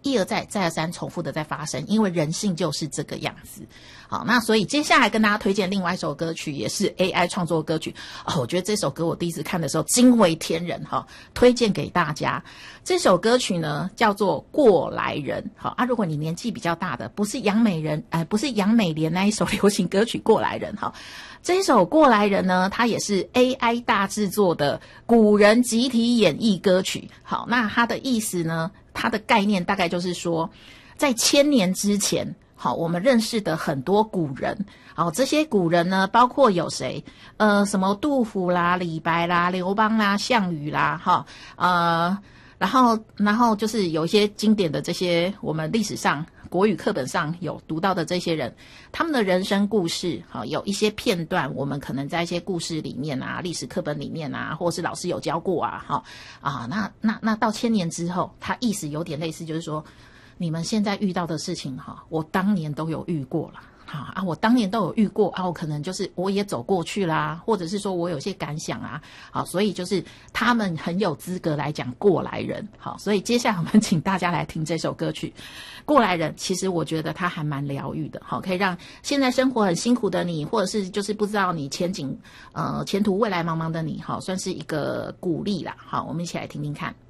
一而再再而三重复的在发生，因为人性就是这个样子。好，那所以接下来跟大家推荐另外一首歌曲，也是 AI 创作歌曲我觉得这首歌我第一次看的时候惊为天人推荐给大家。这首歌曲呢叫做《过来人》。好如果你年纪比较大的，不是杨美莲那一首流行歌曲《过来人》这一首《过来人》呢，它也是 AI 大制作的古人集体演绎歌曲。好，那它的意思呢，它的概念大概就是说，在千年之前我们认识的很多古人，这些古人呢，包括有谁？什么杜甫啦、李白啦、刘邦啦、项羽啦，然后就是有一些经典的这些我们历史上国语课本上有读到的这些人，他们的人生故事有一些片段，我们可能在一些故事里面啊、历史课本里面啊，或是老师有教过那到千年之后，它意思有点类似，就是说你们现在遇到的事情我当年都有遇过了。我当年都有遇过我可能就是我也走过去啦，或者是说我有些感想所以就是他们很有资格来讲过来人。所以接下来我们请大家来听这首歌曲《过来人》。其实我觉得它还蛮疗愈的可以让现在生活很辛苦的你，或者是就是不知道你前途未来茫茫的你算是一个鼓励啦。好，我们一起来听听看。